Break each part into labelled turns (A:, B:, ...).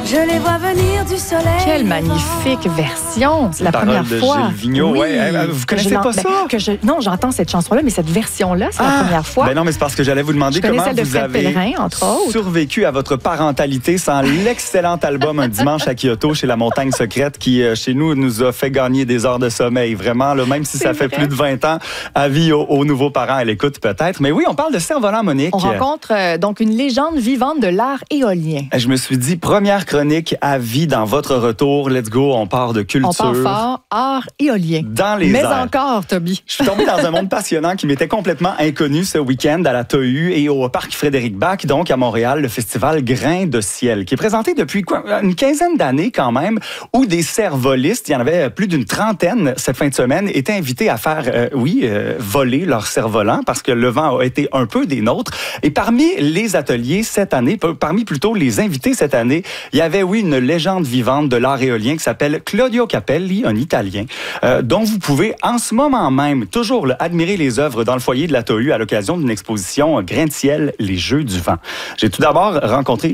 A: Je les vois venir du soleil.
B: Quelle magnifique version. C'est la première
C: de
B: fois.
C: Gilles Vigneault.
B: Oui.
C: Ouais, vous connaissez pas ça?
B: Non, j'entends cette chanson-là, mais cette version-là, c'est la première fois.
C: Ben non, mais c'est parce que j'allais vous demander comment
B: celle de
C: vous
B: Fred
C: avez
B: Pellerin, entre autres.
C: survécu à votre parentalité sans l'excellent album Un dimanche à Kyoto chez La Montagne Secrète qui, chez nous a fait gagner des heures de sommeil. Vraiment, là, même si ça fait plus de 20 ans, avis aux nouveaux parents à l'écoute peut-être. Mais oui, on parle de Cerf-Volant, Monique.
B: On rencontre donc une légende vivante de l'art éolien.
C: Je me suis dit, première chronique à vie dans votre retour. Let's go, on part de culture.
B: On part fort, art éolien.
C: Dans les
B: Mais
C: airs.
B: encore, Toby.
C: Je suis tombé dans un monde passionnant qui m'était complètement inconnu ce week-end à la TAU et au Parc Frédéric-Bach, donc à Montréal, le festival Grains de ciel, qui est présenté depuis une quinzaine d'années quand même, où des cerfvolistes, il y en avait plus d'une trentaine cette fin de semaine, étaient invités à faire, voler leur cerf-volant parce que le vent a été un peu des nôtres. Et parmi les ateliers cette année, parmi plutôt les invités cette année, il y avait, une légende vivante de l'art éolien qui s'appelle Claudio Capelli, un Italien, dont vous pouvez en ce moment même toujours admirer les œuvres dans le foyer de la TAU à l'occasion d'une exposition Grains de ciel, les Jeux du vent. J'ai tout d'abord rencontré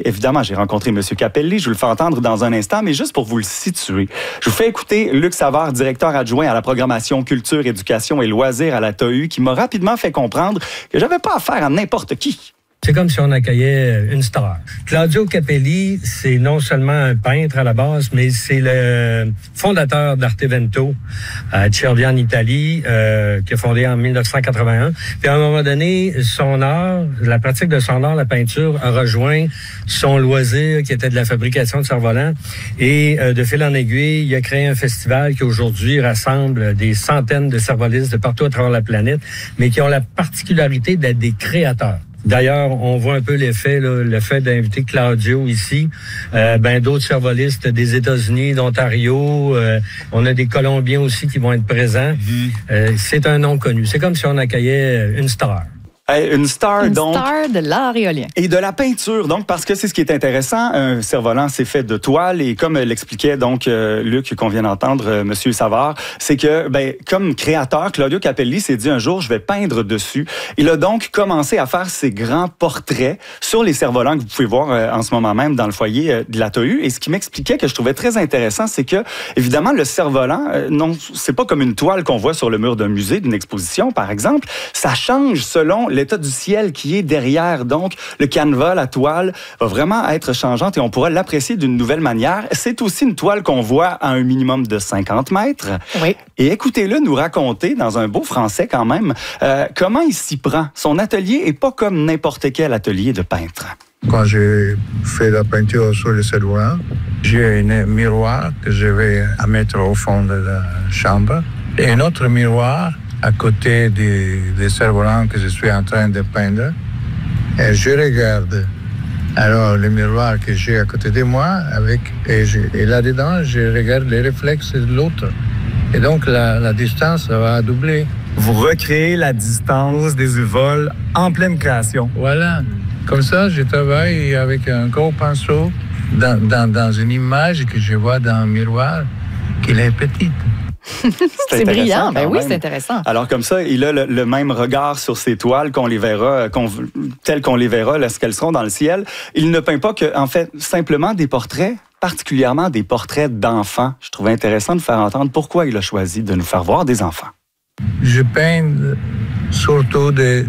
C: M. Capelli, je vous le fais entendre dans un instant, mais juste pour vous le situer. Je vous fais écouter Luc Savard, directeur adjoint à la programmation culture, éducation et loisirs à la TAU, qui m'a rapidement fait comprendre que j'avais pas affaire à n'importe qui.
D: C'est comme si on accueillait une star. Claudio Capelli, c'est non seulement un peintre à la base, mais c'est le fondateur d'Artevento à Cervia en Italie, qui a fondé en 1981. Puis à un moment donné, son art, la pratique de son art, la peinture, a rejoint son loisir qui était de la fabrication de cerfs-volants. Et de fil en aiguille, il a créé un festival qui aujourd'hui rassemble des centaines de cerfs-volistes de partout à travers la planète, mais qui ont la particularité d'être des créateurs. D'ailleurs, on voit un peu l'effet d'inviter Claudio ici. D'autres cerfs-volistes des États-Unis, d'Ontario. On a des Colombiens aussi qui vont être présents. C'est un nom connu. C'est comme si on accueillait une star.
C: Une star
B: de l'art éolien.
C: Et de la peinture, donc, parce que c'est ce qui est intéressant. Un cerf-volant, c'est fait de toile. Et comme l'expliquait donc Luc, qu'on vient d'entendre, Monsieur Savard, c'est que, comme créateur, Claudio Capelli s'est dit un jour, je vais peindre dessus. Il a donc commencé à faire ses grands portraits sur les cerfs-volants que vous pouvez voir en ce moment même dans le foyer de la TAU. Et ce qui m'expliquait, que je trouvais très intéressant, c'est que, évidemment, le cerf-volant, non, c'est pas comme une toile qu'on voit sur le mur d'un musée, d'une exposition, par exemple. Ça change selon l'état du ciel qui est derrière. Donc, le canevas, la toile, va vraiment être changeante et on pourra l'apprécier d'une nouvelle manière. C'est aussi une toile qu'on voit à un minimum de 50 mètres.
B: Oui.
C: Et écoutez-le nous raconter, dans un beau français quand même, comment il s'y prend. Son atelier est pas comme n'importe quel atelier de peintre.
E: Quand j'ai fait la peinture sur le cerf-volant, j'ai un miroir que je vais mettre au fond de la chambre et un autre miroir à côté des cerfs-volants que je suis en train de peindre. Et je regarde. Alors, le miroir que j'ai à côté de moi, et là-dedans, je regarde les réflexes de l'autre. Et donc, la distance va doubler.
F: Vous recréez la distance des vols en pleine création.
E: Voilà. Comme ça, je travaille avec un gros pinceau dans une image que je vois dans un miroir qui est petite.
B: C'est brillant. Oui, c'est intéressant.
C: Alors, comme ça, il a le même regard sur ces toiles qu'on les verra, telles qu'on les verra lorsqu'elles seront dans le ciel. Il ne peint pas que, en fait, simplement des portraits, particulièrement des portraits d'enfants. Je trouvais intéressant de faire entendre pourquoi il a choisi de nous faire voir des enfants.
E: Je peins surtout des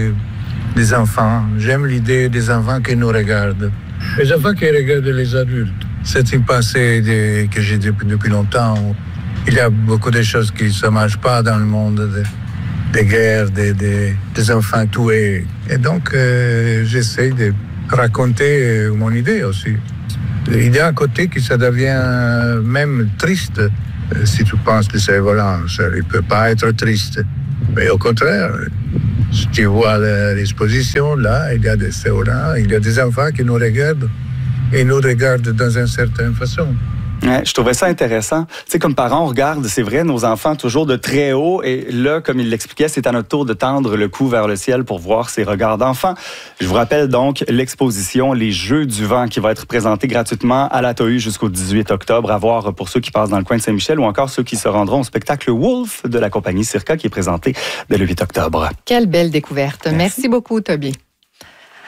E: enfants. J'aime l'idée des enfants qui nous regardent. Les enfants qui regardent les adultes. C'est un passé que j'ai depuis longtemps. Il y a beaucoup de choses qui ne marchent pas dans le monde, des guerres, des enfants tués. Et donc, j'essaie de raconter mon idée aussi. Il y a un côté qui ça devient même triste. Si tu penses que c'est volant, il ne peut pas être triste. Mais au contraire, si tu vois l'exposition, là, il y a des cerfs-volants, il y a des enfants qui nous regardent et nous regardent dans une certaine façon.
C: Ouais, je trouvais ça intéressant. Tu sais, comme parents, on regarde, c'est vrai, nos enfants toujours de très haut. Et là, comme il l'expliquait, c'est à notre tour de tendre le cou vers le ciel pour voir ces regards d'enfants. Je vous rappelle donc l'exposition Les Jeux du vent qui va être présentée gratuitement à la TAU jusqu'au 18 octobre. À voir pour ceux qui passent dans le coin de Saint-Michel ou encore ceux qui se rendront au spectacle Wolf de la compagnie Circa qui est présenté dès le 8 octobre.
B: Quelle belle découverte. Merci beaucoup, Toby.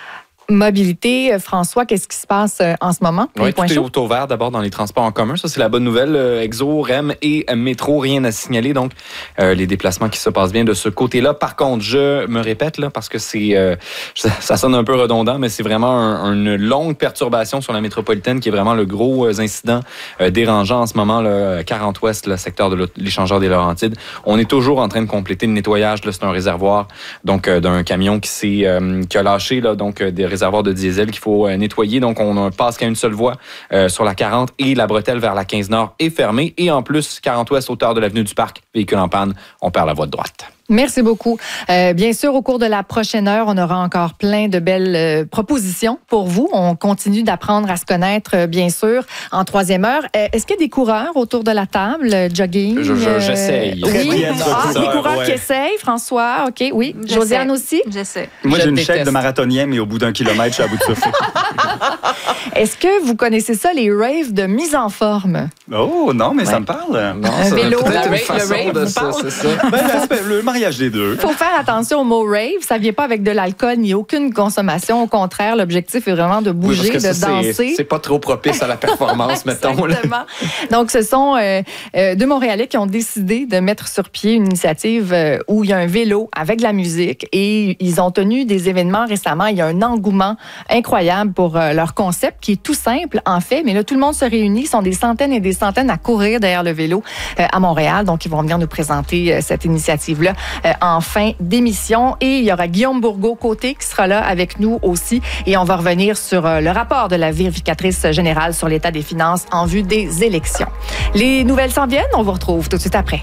B: Mobilité, François, qu'est-ce qui se passe en ce moment?
A: Oui, tout est au vert d'abord dans les transports en commun. Ça, c'est la bonne nouvelle. Exo, REM et métro, rien à signaler. Donc, les déplacements qui se passent bien de ce côté-là. Par contre, je me répète là parce que ça sonne un peu redondant, mais c'est vraiment une longue perturbation sur la métropolitaine qui est vraiment le gros incident dérangeant en ce moment. 40 Ouest, le secteur de l'échangeur des Laurentides. On est toujours en train de compléter le nettoyage. Là, c'est un réservoir donc d'un camion qui a lâché là, donc des réservoirs de diesel qu'il faut nettoyer. Donc, on passe qu'à une seule voie sur la 40 et la bretelle vers la 15 Nord est fermée. Et en plus, 40 Ouest, hauteur de l'avenue du Parc, véhicule en panne, on perd la voie de droite.
B: Merci beaucoup. Bien sûr, au cours de la prochaine heure, on aura encore plein de belles propositions pour vous. On continue d'apprendre à se connaître, bien sûr, en troisième heure. Est-ce qu'il y a des coureurs autour de la table, jogging?
A: J'essaye.
B: Oui, des coureurs qui essayent, François. OK, oui. Josiane aussi?
G: J'essaie.
C: Moi, j'ai une chèque de marathonien, mais au bout d'un kilomètre, je suis à bout de souffle.
B: Est-ce que vous connaissez ça, les raves de mise en forme?
C: Oh, non, mais ça me parle.
A: Non,
B: Un vélo.
A: peut-être une
B: Le
A: façon
B: rave,
A: de
B: vous
A: ça,
B: parle?
A: c'est ça.
C: Le mariage des deux.
B: Il faut faire attention au mot rave. Ça ne vient pas avec de l'alcool ni aucune consommation. Au contraire, l'objectif est vraiment de bouger, de danser.
A: C'est pas trop propice à la performance, mettons.
B: Exactement. Donc, ce sont deux Montréalais qui ont décidé de mettre sur pied une initiative où il y a un vélo avec de la musique et ils ont tenu des événements récemment. Il y a un engouement incroyable pour leur concept qui est tout simple, en fait. Mais là, tout le monde se réunit. Ils sont des centaines et des centaines à courir derrière le vélo à Montréal. Donc, ils vont venir nous présenter cette initiative-là en fin d'émission. Et il y aura Guillaume Bourgault-Côté qui sera là avec nous aussi. Et on va revenir sur le rapport de la vérificatrice générale sur l'état des finances en vue des élections. Les nouvelles s'en viennent. On vous retrouve tout de suite après.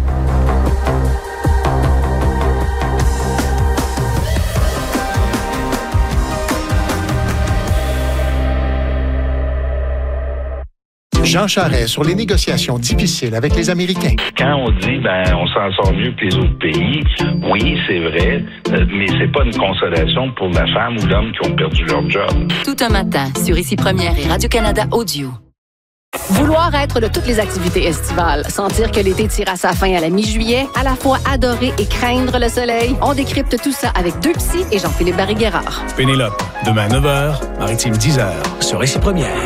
H: Jean Charest sur les négociations difficiles avec les Américains.
I: Quand on dit on s'en sort mieux que les autres pays, oui, c'est vrai, mais c'est pas une consolation pour la femme ou l'homme qui ont perdu leur job.
J: Tout un matin sur Ici Première et Radio-Canada Audio.
K: Vouloir être de toutes les activités estivales, sentir que l'été tire à sa fin à la mi-juillet, à la fois adorer et craindre le soleil, on décrypte tout ça avec deux psys et Jean-Philippe Barry-Guerrard.
L: Pénélope, demain 9h, Maritime 10h, sur Ici Première.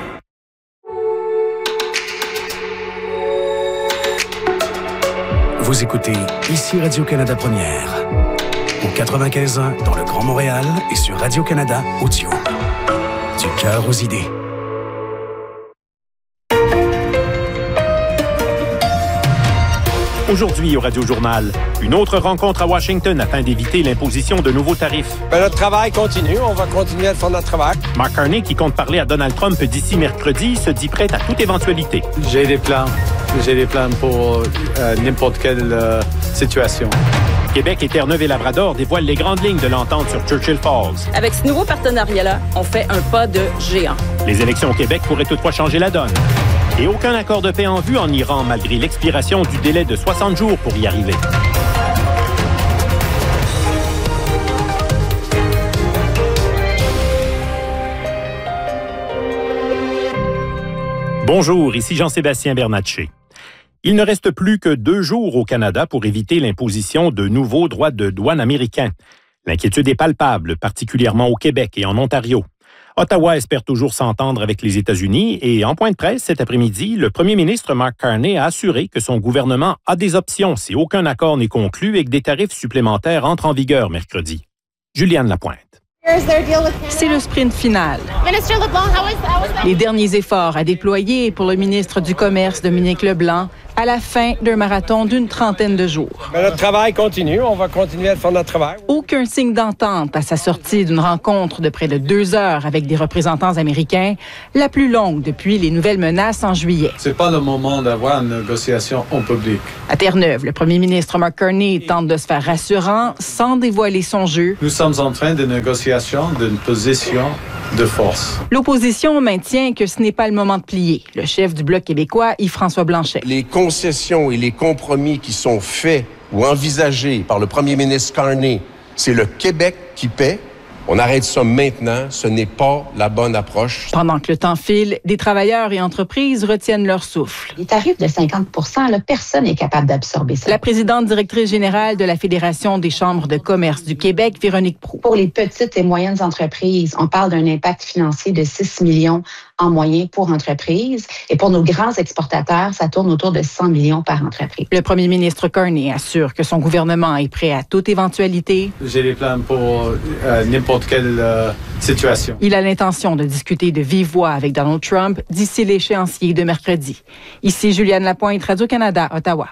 L: Vous écoutez Ici Radio-Canada Première, au 95.1 dans le Grand Montréal et sur Radio-Canada Audio. Du cœur aux idées.
M: Aujourd'hui au Radio Journal, une autre rencontre à Washington afin d'éviter l'imposition de nouveaux tarifs.
N: Notre travail continue, on va continuer à faire notre travail.
M: Mark Carney, qui compte parler à Donald Trump d'ici mercredi, se dit prêt à toute éventualité.
O: J'ai des plans pour n'importe quelle situation.
M: Québec et Terre-Neuve et Labrador dévoilent les grandes lignes de l'entente sur Churchill Falls.
P: Avec ce nouveau partenariat-là, on fait un pas de géant.
M: Les élections au Québec pourraient toutefois changer la donne. Et aucun accord de paix en vue en Iran, malgré l'expiration du délai de 60 jours pour y arriver. Bonjour, ici Jean-Sébastien Bernatchez. Il ne reste plus que 2 jours au Canada pour éviter l'imposition de nouveaux droits de douane américains. L'inquiétude est palpable, particulièrement au Québec et en Ontario. Ottawa espère toujours s'entendre avec les États-Unis et en point de presse cet après-midi, le premier ministre Mark Carney a assuré que son gouvernement a des options si aucun accord n'est conclu et que des tarifs supplémentaires entrent en vigueur mercredi. Juliane Lapointe.
Q: C'est le sprint final. Les derniers efforts à déployer pour le ministre du Commerce, Dominique Leblanc, à la fin d'un marathon d'une trentaine de jours.
N: Notre travail continue, on va continuer à faire notre travail.
Q: Aucun signe d'entente à sa sortie d'une rencontre de près de 2 heures avec des représentants américains, la plus longue depuis les nouvelles menaces en juillet.
E: C'est pas le moment d'avoir une négociation en public.
Q: À Terre-Neuve, le premier ministre Mark Carney tente de se faire rassurant sans dévoiler son jeu.
E: Nous sommes en train de négociation d'une position de force.
Q: L'opposition maintient que ce n'est pas le moment de plier. Le chef du Bloc québécois, Yves-François Blanchet.
R: Les concessions et les compromis qui sont faits ou envisagés par le premier ministre Carney, c'est le Québec qui paie On arrête ça maintenant, ce n'est pas la bonne approche.
Q: Pendant que le temps file, des travailleurs et entreprises retiennent leur souffle.
G: Les tarifs de 50 % personne n'est capable d'absorber ça.
Q: La présidente directrice générale de la Fédération des chambres de commerce du Québec, Véronique Proulx.
G: Pour les petites et moyennes entreprises, on parle d'un impact financier de 6 millions en moyenne pour entreprise. Et pour nos grands exportateurs, ça tourne autour de 100 millions par entreprise.
Q: Le premier ministre Carney assure que son gouvernement est prêt à toute éventualité.
O: J'ai des plans pour n'importe quelle situation.
Q: Il a l'intention de discuter de vive voix avec Donald Trump d'ici l'échéancier de mercredi. Ici Juliane Lapointe, Radio-Canada, Ottawa.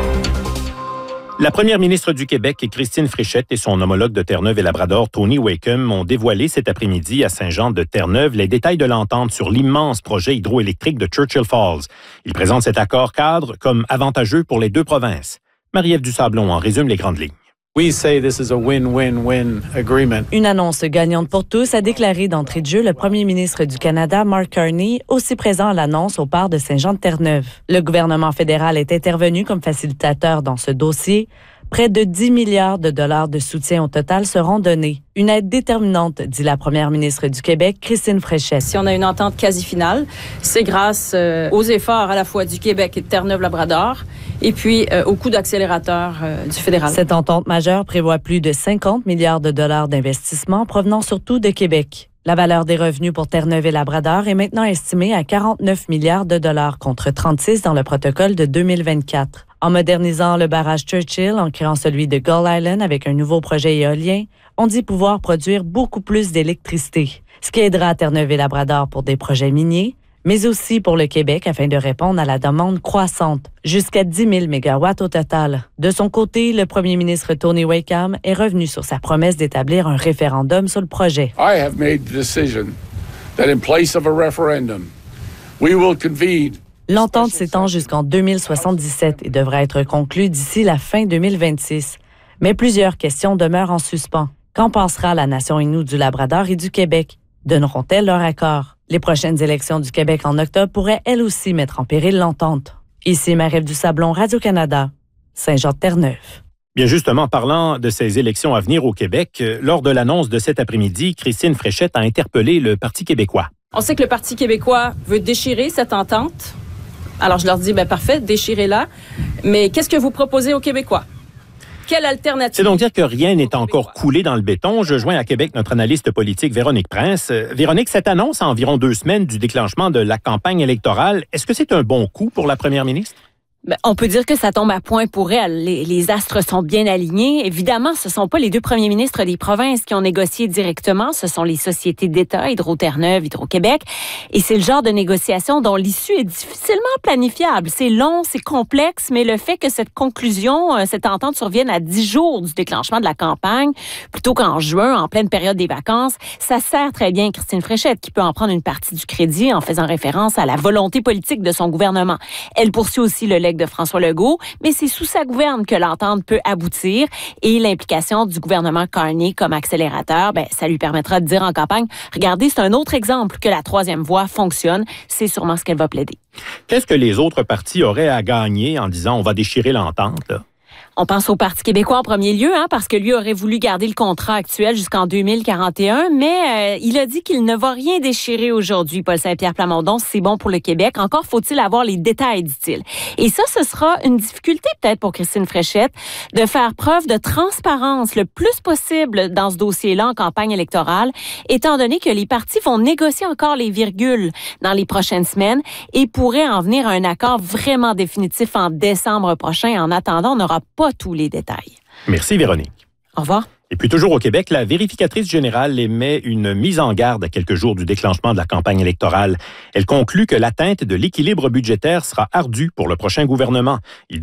M: La première ministre du Québec, Christine Fréchette, et son homologue de Terre-Neuve et Labrador, Tony Wakeham, ont dévoilé cet après-midi à Saint-Jean-de-Terre-Neuve les détails de l'entente sur l'immense projet hydroélectrique de Churchill Falls. Ils présentent cet accord cadre comme avantageux pour les deux provinces. Marie-Ève Dusablon en résume les grandes lignes.
O: We say this is a win-win-win agreement.
S: Une annonce gagnante pour tous, a déclaré d'entrée de jeu le premier ministre du Canada, Mark Carney, aussi présent à l'annonce au port de Saint-Jean-de-Terre-Neuve. Le gouvernement fédéral est intervenu comme facilitateur dans ce dossier. Près de 10 milliards de dollars de soutien au total seront donnés. Une aide déterminante, dit la première ministre du Québec, Christine Fréchette.
P: Si on a une entente quasi finale, c'est grâce aux efforts à la fois du Québec et de Terre-Neuve-Labrador, et puis au coût d'accélérateur du fédéral.
S: Cette entente majeure prévoit plus de 50 milliards de dollars d'investissement provenant surtout de Québec. La valeur des revenus pour Terre-Neuve et Labrador est maintenant estimée à 49 milliards de dollars contre 36 dans le protocole de 2024. En modernisant le barrage Churchill, en créant celui de Gull Island avec un nouveau projet éolien, on dit pouvoir produire beaucoup plus d'électricité, ce qui aidera Terre-Neuve et Labrador pour des projets miniers, mais aussi pour le Québec afin de répondre à la demande croissante, jusqu'à 10 000 mégawatts au total. De son côté, le premier ministre Tony Wakeham est revenu sur sa promesse d'établir un référendum sur le projet.
T: I have made the decision that in place of a referendum, we will convene.
S: L'entente s'étend jusqu'en 2077 et devra être conclue d'ici la fin 2026. Mais plusieurs questions demeurent en suspens. Qu'en pensera la nation Innu du Labrador et du Québec? Donneront-elles leur accord? Les prochaines élections du Québec en octobre pourraient elles aussi mettre en péril l'entente. Ici Marie-Ève Dusablon, Radio-Canada, Saint-Jean-de-Terre-Neuve.
M: Bien justement, parlant de ces élections à venir au Québec, lors de l'annonce de cet après-midi, Christine Fréchette a interpellé le Parti québécois.
P: On sait que le Parti québécois veut déchirer cette entente. Alors je leur dis, parfait, déchirez-la. Mais qu'est-ce que vous proposez aux Québécois? Quelle alternative?
M: C'est donc dire que rien n'est encore coulé dans le béton. Je joins à Québec notre analyste politique Véronique Prince. Véronique, cette annonce à environ 2 semaines du déclenchement de la campagne électorale, est-ce que c'est un bon coup pour la première ministre?
U: On peut dire que ça tombe à point pour elle. Les astres sont bien alignés. Évidemment, ce ne sont pas les deux premiers ministres des provinces qui ont négocié directement. Ce sont les sociétés d'État, Hydro-Terre-Neuve, Hydro-Québec. Et c'est le genre de négociation dont l'issue est difficilement planifiable. C'est long, c'est complexe, mais le fait que cette conclusion, cette entente survienne à 10 jours du déclenchement de la campagne, plutôt qu'en juin, en pleine période des vacances, ça sert très bien Christine Fréchette, qui peut en prendre une partie du crédit en faisant référence à la volonté politique de son gouvernement. Elle poursuit aussi le legs de François Legault, mais c'est sous sa gouverne que l'entente peut aboutir et l'implication du gouvernement Carney comme accélérateur, ça lui permettra de dire en campagne, regardez, c'est un autre exemple que la troisième voie fonctionne. C'est sûrement ce qu'elle va plaider.
M: Qu'est-ce que les autres partis auraient à gagner en disant on va déchirer l'entente, là?
U: On pense au Parti québécois en premier lieu, parce que lui aurait voulu garder le contrat actuel jusqu'en 2041, mais il a dit qu'il ne va rien déchirer aujourd'hui, Paul Saint-Pierre Plamondon. C'est bon pour le Québec. Encore faut-il avoir les détails, dit-il. Et ça, ce sera une difficulté peut-être pour Christine Fréchette de faire preuve de transparence le plus possible dans ce dossier-là en campagne électorale, étant donné que les partis vont négocier encore les virgules dans les prochaines semaines et pourraient en venir à un accord vraiment définitif en décembre prochain. En attendant, on n'aura pas tous les détails.
M: Merci, Véronique.
U: Au revoir.
M: Et puis toujours au Québec, la vérificatrice générale émet une mise en garde à quelques jours du déclenchement de la campagne électorale. Elle conclut que l'atteinte de l'équilibre budgétaire sera ardue pour le prochain gouvernement.